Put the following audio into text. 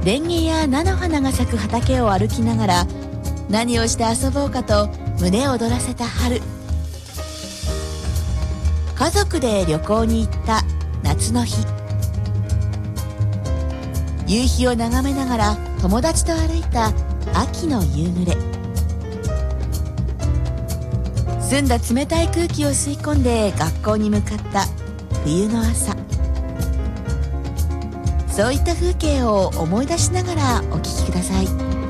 レンゲや菜の花が咲く畑を歩きながら何をして遊ぼうかと胸躍らせた春。家族で旅行に行った夏の日。夕日を眺めながら友達と歩いた秋の夕暮れ。澄んだ冷たい空気を吸い込んで学校に向かった冬の朝。そういった風景を思い出しながらお聞きください。